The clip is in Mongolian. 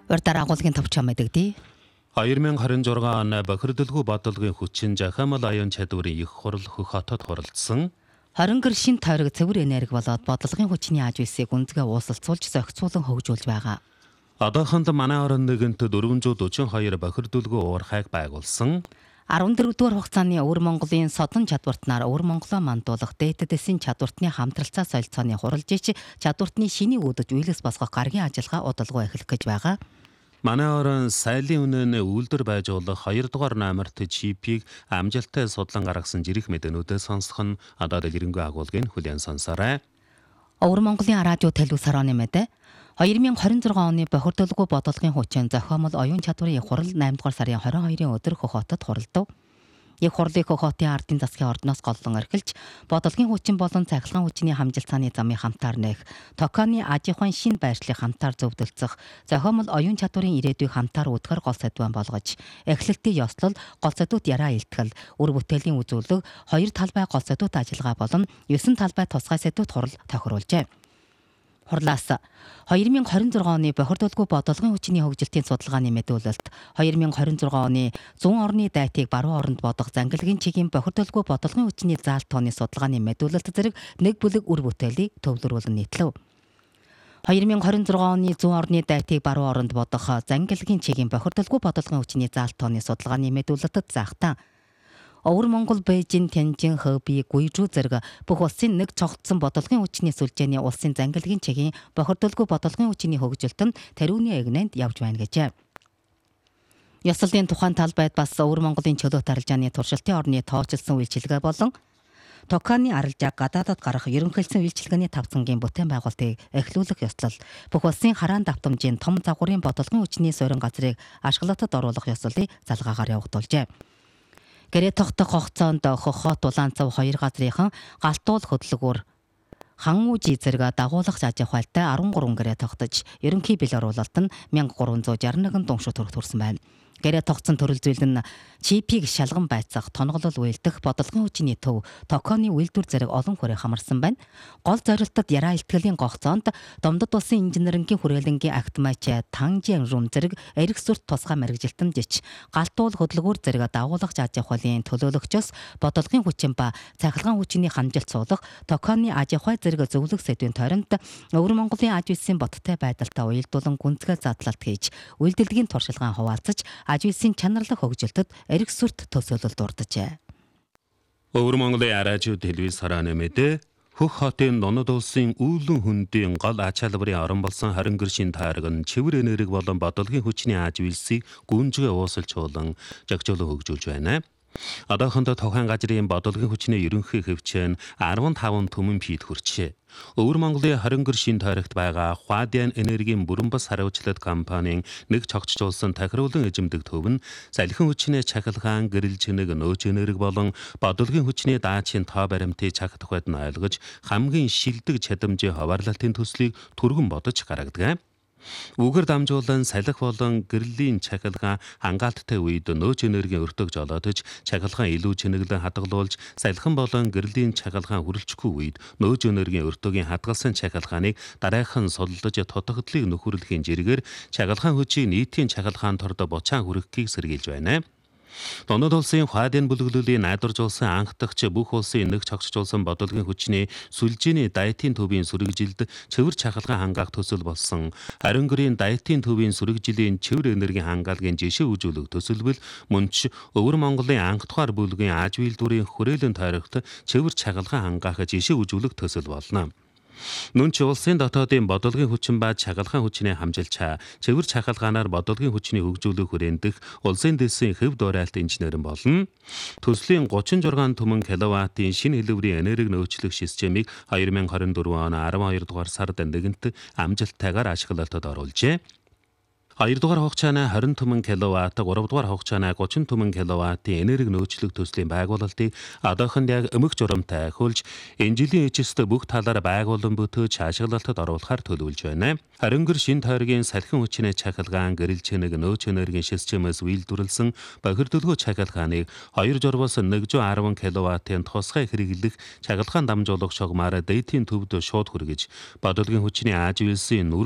Урьдаар агуулгын товч мэддэг дээ. 2026 он бохирдолгүй бодлогын хүчин жахамал аюун чадварын их хурал хөх хотод хуралдсан. 20 гэр шин тойрог цэвэр энерги болоод бодлогын хүчний аж үйлсийг үндэгээ уусалцуулж зохицуулан хөгжүүлж байгаа. Одоохонд манай орон нэгэнт 442 бохирдолгүй уурхайг байгуулсан. 14 дугаар хугацааны Өвөр Монголын содон чадвартнаар Өвөр Монголоо мандуулах дэйтэдэсийн чадвартны хамтралцаа солилцооны хуралжиж чадвартны шиний үүдэж үйлс босгох гаргийн ажиллагаа удалгүй эхлэх гэж байгаа. Манай орон сайлын үнэн үйлдвэр байж болох 2 дугаар номерт чипийг амжилттай судлан гаргасан жирэх мэдээнүүдээ сонсох нь одоо дэлгэрэнгүй агуулгын хүлээн сонсоорой. Өвөр Монголын радио телевизорооны мэдээ 2026 оны бохирдолгүй бодлогын хүчин зохиомол оюун чадварын их хурал 8 дугаар сарын 22-ын өдөр Хөх хотод хуралдав. Их хурлыг Хөх хотын ардын засгийн ордноос голлон орхилж бодлогын хүчин болон цахилгаан хүчний хамжилтааны замын хамтаар нэх Токионы аж ахуйн шин байршлыг хамтаар зөвдөлцөх зохиомол оюун чадварын ирээдүйг хамтаар үүдгэр гол сэдвэн болгож эхлэлтийн ёслол гол сэдвүүд яраа илтгэл үр бүтээлийн үзүүлэг 2 талбай гол сэдвүүд ажиллагаа болон 9 талбай тусгай сэдвүүд хурал тохируулжээ. Хурлаас 2026 оны бохирдолгүй бодлогын хүчний хөгжилтийн судалгааны мэдүүлэлт 2026 оны зүүн орны дайтыг баруун оронд бодох зангилгийн чигийн бохирдолгүй бодлогын хүчний заалт тооны судалгааны мэдүүлэлт зэрэг нэг бүлэг үр бүтээлийг төвлөрүүлэн нийтлэв. 2026 оны зүүн орны дайтыг баруун оронд бодох зангилгийн чигийн бохирдолгүй бодлогын хүчний заалт тооны судалгааны мэдүүлэлтэд заахтаа Өвөр Монгол, Бээжин, Тянжин, Хэби, Гуйжүү зэрэг бүх улсын нэг цогцсон бодлогын хүчний сүлжээний улсын зангилгийн чигийн бохирдолгүй бодлогын хүчний хөгжилт нь тариуны эгнэнд явж байна гэжээ. Ёслолын тухайн талбайд бас Өвөр Монголын чөлөөт арилжааны туршилтын орны тоочилсон үйлчилгээ болон Токионы арилжааг гадаадад гарах ерөнхийлсөн үйлчилгээний тавцангийн бүтээн байгуулалтыг эхлүүлэх ёслол бүх улсын хараан давтамжийн том загварын бодлогын хүчний суурин газрыг ашиглалтад оруулах ёслолыг залгаагаар явагдуулжээ. Гэрээ тогтох хугацаанд Хөх хот Улаанцав 2 газрынхан галтуул хөдөлгөөр хан үжи зэрэг дагуулгах аж ахуйтай 13 гэрээ тогтож ерөнхий бэл оруулалт нь 1361 дуншуу төгрөг төрсөн байна. Гэрээ тогтсон төрөл зүйл нь чипийг шалган байцах, тонголол үйлдэх, бодлогын хүчний төв, Токионы үйлдвэр зэрэг олон хүрээ хамарсан байна. Гол зорилтод яраа илтгэлийн гогцоонд Домдод улсын инженерингийн хүрээлэнгийн актмач Танжин рум зэрэг эрх сүрт тусгай мэрэгжилтэн жич, галтуул хөдөлгүүр зэрэг дагуулгах аж ахуйн төлөөлөгчөөс бодлогын хүчин ба цахилгаан хүчний хамжилт суулгах, Токионы аж ахуй зэрэг зөвлөх сэдвийн тойронд Өвөр Монголын аж үйлсийн бодтой байдалтай уялдуулан гүнзгий задлалт хийж, үйлдэлгийн туршилгаан хуваалцаж аж үйлсийн чанарлах хөгжилтөд эрх сүрт төсөөлөл дурджээ. Өвөр Монголын радио телевизорооны мэдээ Хөх хотын Нонод улсын үүлэн хөндийн гол ач халбарын орон болсон 20 гэр шин тойрог нь цэвэр энерги болон бодлогын хүчний аж үйлсийг гүнзгий уусалжуулан жагжуулан хөгжүүлж байна. Одоохондоо тухайн газрын бодлогын хүчний ерөнхий хэвчээ нь 15 түмэн фит хүрчээ. Өвөр Монголын 20 гэр шин тойрогт байгаа Хвадиан энергийн бүрэн бас хариуцлага компанийн нэг цогцжуулсан тахируулан эзэмдэг төв нь салхин хүчний чахилгаан, гэрэл чэнэг, нөөц энерги болон бодлогын хүчний даачийн тоо баримтыг чагт тухайд нь ойлгож хамгийн шилдэг чадамжийн хуваарлалтын төслийг түргэн бодож гаргадаг. Үгээр дамжуулан салхи болон гэрлийн чахилгаан хангаалттай үед нөөц энергийн өртөг жолоодож чахилгаан илүү чэнэглэн хадгалуулж салхин болон гэрлийн чахилгаан хүрэлцэхгүй үед нөөц энергийн өртөгийн хадгалсан чахилгааныг дараахан суллаж тутагдлыг нөхөрлөхийн зэрэгээр чахилгаан хүчийг нийтийн чахилгаан торд бучаан хүргэхийг сэргийлж байна. Донод улсын Хвадиан бүлэглэлийн найдваржуулсан анхдагч бүх улсын нэг цогцжуулсан бодлогын хүчний сүлжээний дайтын төвийн сүрэгжилд цэвэр чахилгаан хангаах төсөл болсон 20 гэрийн дайтын төвийн сүрэгжилийн цэвэр энергийн хангаалгын жишээ үзүүлэх төсөлбөл мөн ч Өвөр Монголын анхдугаар бүлгийн аж үйлдвэрийн хүрээлэн тойрогт цэвэр чахилгаан хангаах жишээ үзүүлэх төсөл болно. Нүн ч улсын дотоодын бодлогын хүчин ба чахилгаан хүчний хамжилчаа цэвэр чахилгаанаар бодлогын хүчний хөгжүүлэх хүрээндэх улсын дэсийн хэв дуурайлт инженерэн болно. Төслийн 36 түмэн киловаттын шинэ хэлбэрийн энерги нөөцлөх системийг 2024 он 12 дугаар сард нэгэнт амжилттайгаар ашиглалтад оруулжээ. 2 дугаар хугацааны 20 түмэн киловатт, 3 дугаар хугацааны 30 түмэн киловаттын энерги нөөцлөх төслийн байгуулалтыг одоохонд яг өмг журамтай ахиулж, энэ жилийн эцэст бүх талаар байгуулан бүтээж ашиглалтад оруулахар төлөвлөж байна. 20 гэр шин тойргийн салхин хүчний чахилгаан, гэрэл чэнэг, нөөц энергийн системээс үйлдвэрлэсэн бохирдолгүй чахилгааныг 2 журваас 110 киловаттын тусгай хэрэглэх чахилгаан дамжуулагч шугамаар дээдийн төвд шууд хүргэж, бодлогын хүчний аж үйлсийн